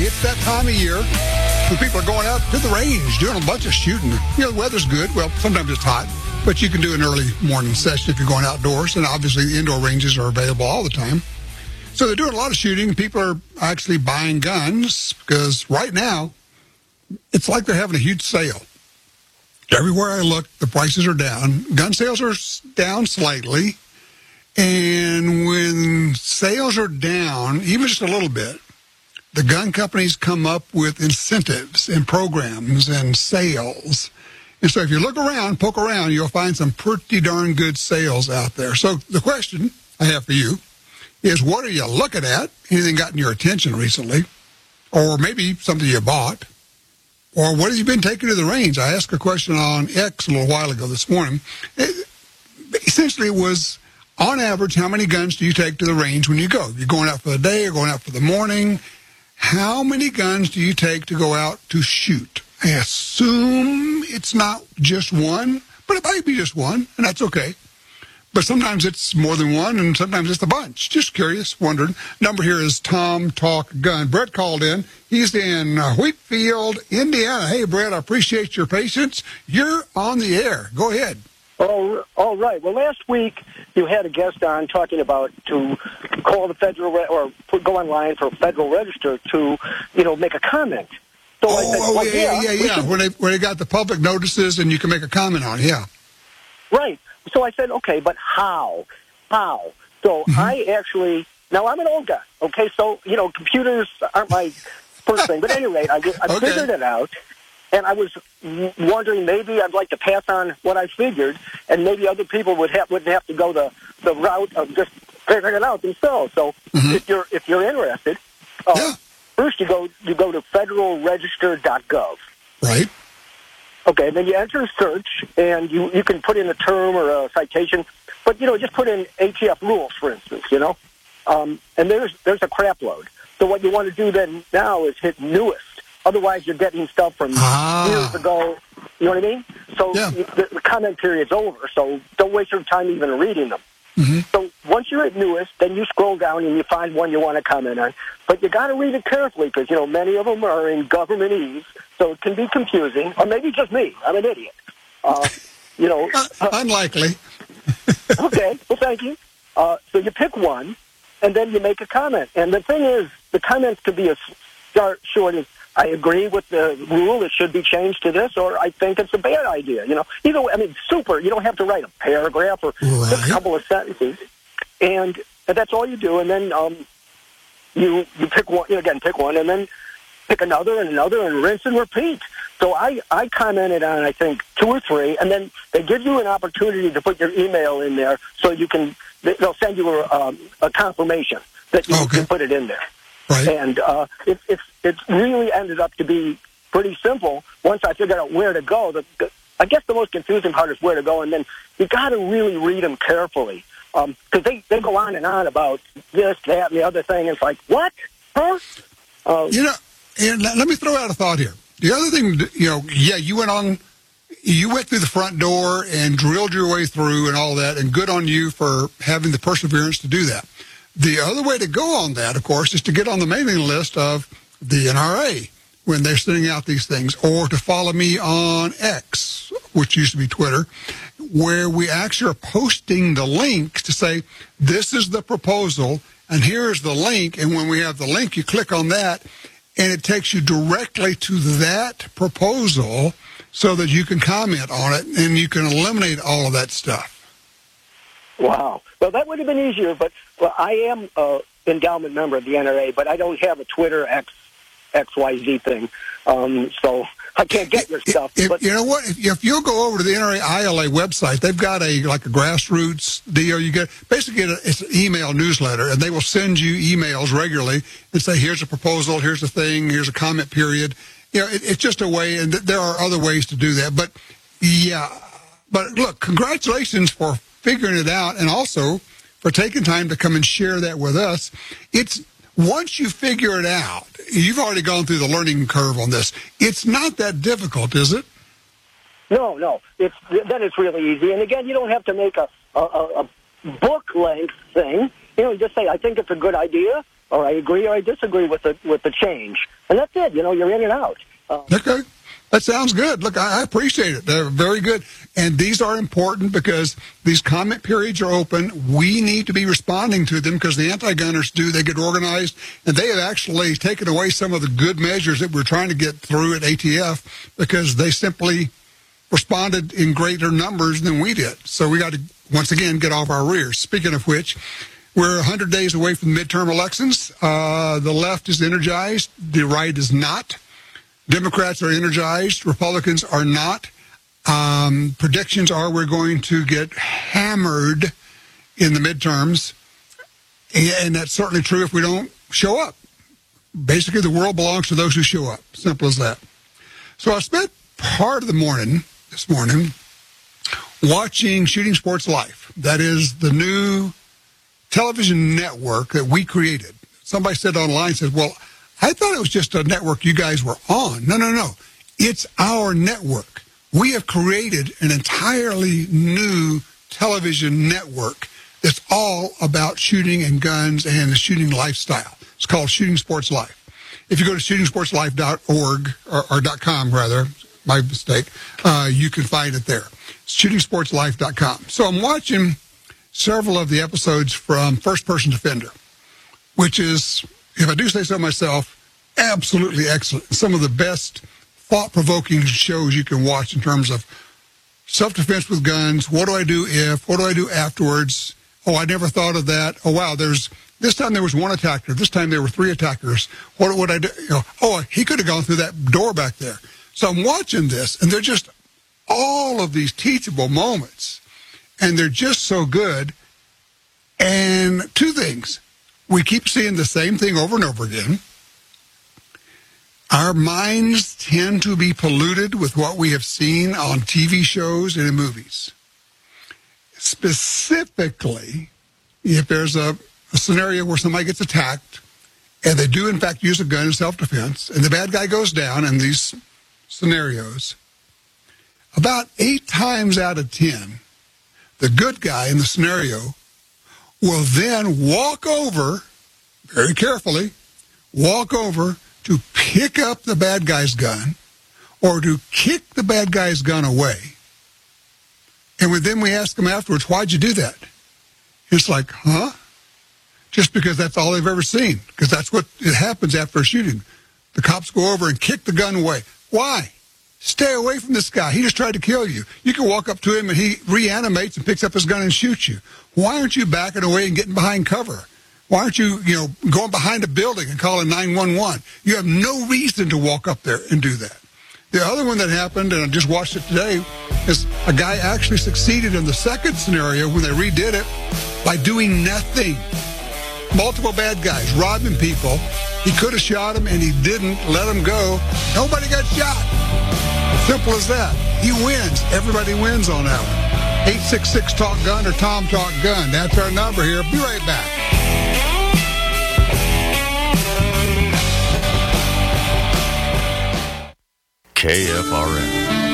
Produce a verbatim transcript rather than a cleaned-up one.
it's that time of year when people are going out to the range, doing a bunch of shooting. You know, the weather's good. Well, sometimes it's hot, but you can do an early morning session if you're going outdoors, and obviously the indoor ranges are available all the time. So they're doing a lot of shooting. People are actually buying guns because right now it's like they're having a huge sale. Everywhere I look, the prices are down. Gun sales are down slightly. And when sales are down, even just a little bit, the gun companies come up with incentives and programs and sales. And so if you look around, poke around, you'll find some pretty darn good sales out there. So the question I have for you is, what are you looking at? Anything gotten your attention recently? Or maybe something you bought? Or what have you been taking to the range? I asked a question on X a little while ago this morning. It, essentially, it was, on average, how many guns do you take to the range when you go? You're going out for the day or going out for the morning. How many guns do you take to go out to shoot? I assume it's not just one, but it might be just one, and that's okay. But sometimes it's more than one, and sometimes it's a bunch. Just curious, wondering. Number here is Tom Talk Gun. Brett called in. He's in uh, Wheatfield, Indiana. Hey, Brett, I appreciate your patience. You're on the air. Go ahead. Oh, all right. Well, last week you had a guest on talking about to call the federal re- or put, go online for Federal Register to, you know, make a comment. So oh, I said, well, yeah, yeah, yeah. yeah. Should... When they when they got the public notices and you can make a comment on it, yeah. Right. So I said, okay, but how? How? So mm-hmm. I actually, now I'm an old guy, okay? So, you know, computers aren't my first thing. But at any rate, I, I okay. figured it out, and I was wondering maybe I'd like to pass on what I figured, and maybe other people would have, wouldn't have to go the, the route of just figuring it out themselves. So mm-hmm. if you're if you're interested, uh, yeah. first you go you go to federal register dot gov. Right. Okay, then you enter search, and you, you can put in a term or a citation, but, you know, just put in A T F rules, for instance, you know, um, and there's there's a crap load. So what you want to do then now is hit newest. Otherwise, you're getting stuff from ah. years ago, you know what I mean? So yeah. you, the, the comment period's over, so don't waste your time even reading them. Mm-hmm. So once you're at newest, then you scroll down and you find one you want to comment on. But you got to read it carefully because, you know, many of them are in governmentese, so it can be confusing. Or maybe just me. I'm an idiot. Uh, you know. Uh, Unlikely. Okay. Well, thank you. Uh, so you pick one, and then you make a comment. And the thing is, the comments could be as start short as, I agree with the rule, it should be changed to this, or I think it's a bad idea. You know, either way, I mean, super. You don't have to write a paragraph or right. just a couple of sentences, and, and that's all you do. And then um, you you pick one, you know, again, pick one, and then pick another and another, and rinse and repeat. So I I commented on I think two or three, and then they give you an opportunity to put your email in there, so you can they'll send you a, um, a confirmation that you okay. can put it in there. Right. And uh, it, it, it really ended up to be pretty simple once I figured out where to go. The, the, I guess the most confusing part is where to go, and then you got to really read them carefully because um, they, they go on and on about this, that, and the other thing. It's like, what? Huh? Uh, you know, and let me throw out a thought here. The other thing, you know, yeah, you went on, you went through the front door and drilled your way through and all that, and good on you for having the perseverance to do that. The other way to go on that, of course, is to get on the mailing list of the N R A when they're sending out these things, or to follow me on X, which used to be Twitter, where we actually are posting the links to say, this is the proposal, and here's the link, and when we have the link, you click on that, and it takes you directly to that proposal so that you can comment on it, and you can eliminate all of that stuff. Wow. Well, that would have been easier, but well, I am an endowment member of the N R A, but I don't have a Twitter X, X Y Z thing, um, so I can't get your stuff. If, but you know what? If, if you'll go over to the N R A I L A website, they've got a like a grassroots deal. You get basically it's an email newsletter, and they will send you emails regularly and say, here's a proposal, here's a thing, here's a comment period. You know, it, it's just a way, and there are other ways to do that. But, yeah, but look, congratulations for figuring it out, and also for taking time to come and share that with us. It's once you figure it out, you've already gone through the learning curve on this. It's not that difficult, is it? No, no. It's then it's really easy. And again, you don't have to make a, a, a book length thing. You know, just say, I think it's a good idea, or I agree or I disagree with the with the change, and that's it. You know, you're in and out. Uh, okay. That sounds good. Look, I appreciate it. They're very good. And these are important because these comment periods are open. We need to be responding to them because the anti-gunners do. They get organized, and they have actually taken away some of the good measures that we're trying to get through at A T F because they simply responded in greater numbers than we did. So we got to, once again, get off our rears. Speaking of which, we're one hundred days away from midterm elections. Uh, the left is energized. The right is not. Democrats are energized. Republicans are not. Um, predictions are we're going to get hammered in the midterms. And that's certainly true if we don't show up. Basically, the world belongs to those who show up. Simple as that. So I spent part of the morning, this morning, watching Shooting Sports Life. That is the new television network that we created. Somebody said online, said, well, I thought it was just a network you guys were on. No, no, no. It's our network. We have created an entirely new television network that's all about shooting and guns and the shooting lifestyle. It's called Shooting Sports Life. If you go to shooting sports life dot org, or, or .com, rather, my mistake, uh, you can find it there. shooting sports life dot com. So I'm watching several of the episodes from First Person Defender, which is, if I do say so myself, absolutely excellent. Some of the best thought-provoking shows you can watch in terms of self-defense with guns. What do I do if? What do I do afterwards? Oh, I never thought of that. Oh, wow, there's this time there was one attacker. This time there were three attackers. What would I do? You know, oh, he could have gone through that door back there. So I'm watching this, and they're just all of these teachable moments, and they're just so good. And two things. We keep seeing the same thing over and over again. Our minds tend to be polluted with what we have seen on T V shows and in movies. Specifically, if there's a, a scenario where somebody gets attacked and they do, in fact, use a gun in self-defense and the bad guy goes down in these scenarios, about eight times out of ten, the good guy in the scenario will then walk over, very carefully, walk over to pick up the bad guy's gun or to kick the bad guy's gun away. And then we ask them afterwards, why'd you do that? It's like, huh? Just because that's all they've ever seen, because that's what it happens after a shooting. The cops go over and kick the gun away. Why? Stay away from this guy. He just tried to kill you. You can walk up to him and he reanimates and picks up his gun and shoots you. Why aren't you backing away and getting behind cover? Why aren't you, you know, going behind a building and calling nine one one? You have no reason to walk up there and do that. The other one that happened, and I just watched it today, is a guy actually succeeded in the second scenario when they redid it by doing nothing. Multiple bad guys robbing people. He could have shot him, and he didn't. Let him go. Nobody got shot. Simple as that. He wins. Everybody wins on that one. eight six six talk gun or Tom Talk Gun. That's our number here. Be right back. K F R N,